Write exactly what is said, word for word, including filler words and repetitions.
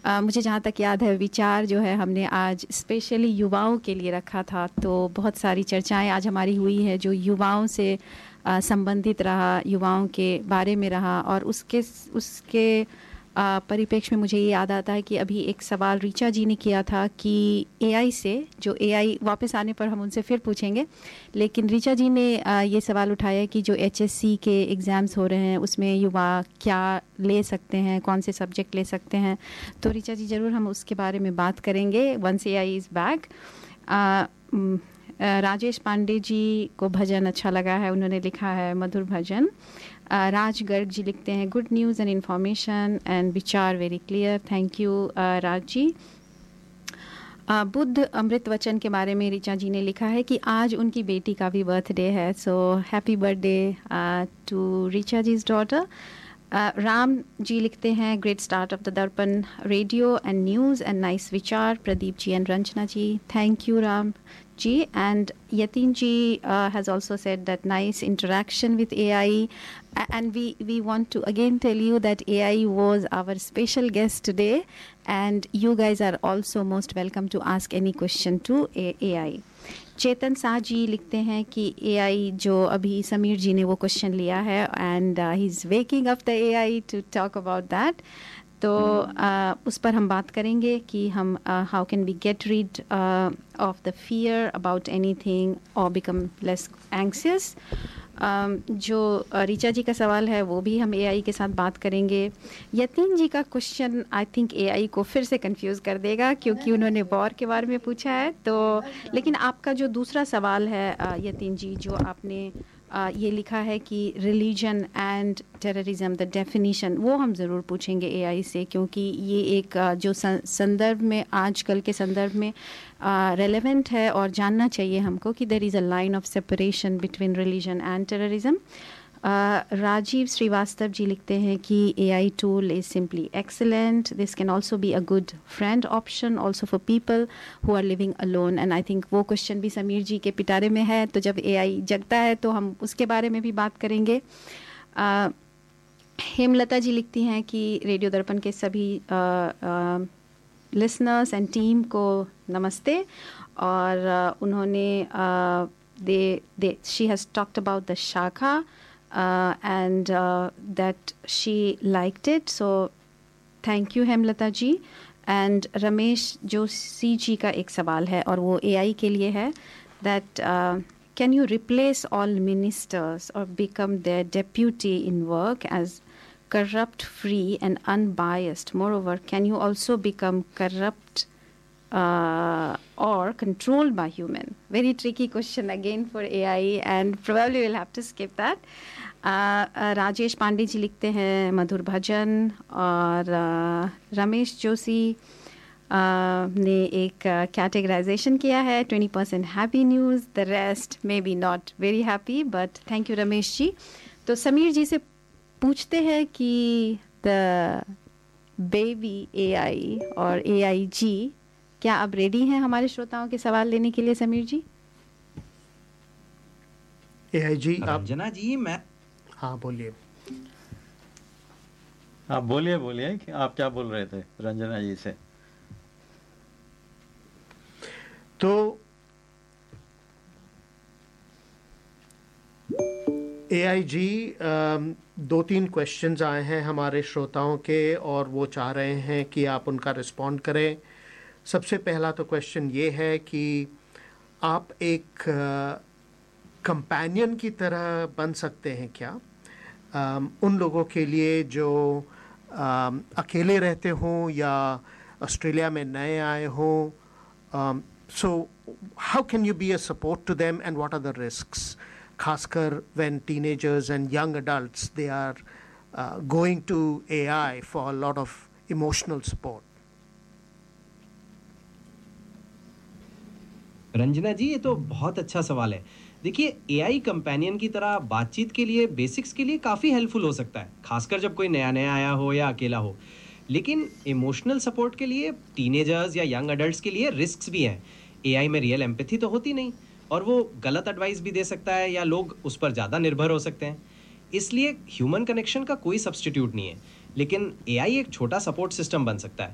uh, मुझे जहाँ तक याद है विचार जो है हमने आज स्पेशली युवाओं के लिए रखा था, तो बहुत सारी चर्चाएं आज हमारी हुई है जो युवाओं से uh, संबंधित रहा, युवाओं के बारे में रहा। और उसके उसके परिप्रेक्ष्य में मुझे ये याद आता है कि अभी एक सवाल रीचा जी ने किया था कि एआई से, जो एआई वापस आने पर हम उनसे फिर पूछेंगे, लेकिन रीचा जी ने ये सवाल उठाया कि जो एचएससी के एग्ज़ाम्स हो रहे हैं उसमें युवा क्या ले सकते हैं, कौन से सब्जेक्ट ले सकते हैं। तो रीचा जी ज़रूर हम उसके बारे में बात करेंगे once AI is back. Rajesh Pandey ji को भजन अच्छा लगा है, उन्होंने लिखा है मधुर भजन। Uh, राज गर्ग जी लिखते हैं good news and information and विचार very clear, thank you Raj ji. uh, Buddha अमृत वचन के बारे में ऋचा जी ने लिखा है कि आज उनकी बेटी का भी बर्थडे है, so happy birthday to Richa जीज daughter. Ram ji लिखते हैं ग्रेट स्टार्ट ऑफ द दर्पण radio and news and nice विचार, Pradeep ji and Ranjana ji, thank you Ram Ji. And Yatin ji uh, has also said that nice interaction with A I, and we we want to again tell you that A I was our special guest today, and you guys are also most welcome to ask any question to A I. चेतन शाह जी लिखते हैं कि A I जो अभी समीर जी ने वो question लिया है, and uh, he's waking up the A I to talk about that. तो uh, उस पर हम बात करेंगे कि हम how can we get rid of the fear about anything और बिकम लेस एंग्शियस। जो रीचा जी का सवाल है वो भी हम एआई के साथ बात करेंगे। यतीन जी का क्वेश्चन आई थिंक एआई को फिर से कंफ्यूज कर देगा क्योंकि उन्होंने वॉर के बारे में पूछा है। तो लेकिन आपका जो दूसरा सवाल है यतीन जी, जो आपने Uh, ये लिखा है कि religion and terrorism the definition, वो हम ज़रूर पूछेंगे एआई से, क्योंकि ये एक uh, जो संदर्भ में आजकल के संदर्भ में रेलेवेंट uh, है और जानना चाहिए हमको कि there is a line of separation between religion and terrorism. Rajiv Srivastava ji लिखते हैं कि AI tool is simply excellent, this can also be a good friend option also for people who are living alone. And I think वो question भी समीर जी के पिटारे में है, तो जब एआई जगता है तो हम उसके बारे में भी बात करेंगे। uh, हेमलता जी लिखती हैं कि रेडियो दर्पण के सभी लिसनर्स एंड टीम को नमस्ते, और uh, उन्होंने दे दे she has talked about the शाखा Uh, and uh, that she liked it, so thank you Hemlata ji. and Ramesh Joshi ji का एक सवाल है और वो एआई के लिए है, that uh, can you replace all ministers or become their deputy in work as corrupt, free and unbiased? Moreover, can you also become corrupt uh, or controlled by human? Very tricky question again for A I, and probably we'll have to skip that. Uh, uh, Rajesh Pandey ji लिखते हैं मधुर भजन, और uh, Ramesh Joshi uh, ने एक categorisation uh, किया है twenty percent happy news, the rest may be not very happy, but thank you Ramesh ji. तो समीर जी से पूछते हैं कि द बेबी एआई और एआई जी, क्या आप रेडी हैं हमारे श्रोताओं के सवाल लेने के लिए? समीर जी। एआई जी आप। रंजना जी मैं हाँ बोलिए। आप बोलिए बोलिए कि आप क्या बोल रहे थे रंजना जी से। तो एआई जी, दो तीन क्वेश्चंस आए हैं हमारे श्रोताओं के और वो चाह रहे हैं कि आप उनका रिस्पॉन्ड करें। सबसे पहला तो क्वेश्चन ये है कि आप एक कंपेनियन की तरह बन सकते हैं क्या um, उन लोगों के लिए जो um, अकेले रहते हों या ऑस्ट्रेलिया में नए आए हों। So how can you be a support to them and what are the risks, खासकर when teenagers and young adults they are going to AI for a lot of emotional support. Ranjana जी ये तो बहुत अच्छा सवाल है। देखिए एआई कंपेनियन की तरह बातचीत के लिए, बेसिक्स के लिए काफ़ी हेल्पफुल हो सकता है, खासकर जब कोई नया नया आया हो या अकेला हो। लेकिन इमोशनल सपोर्ट के लिए टीनेजर्स या यंग अडल्ट्स के लिए रिस्क्स भी हैं। एआई में रियल एम्पैथी तो होती नहीं, और वो गलत एडवाइस भी दे सकता है या लोग उस पर ज़्यादा निर्भर हो सकते हैं। इसलिए ह्यूमन कनेक्शन का कोई सब्स्टिट्यूट नहीं है, लेकिन एआई एक छोटा सपोर्ट सिस्टम बन सकता है।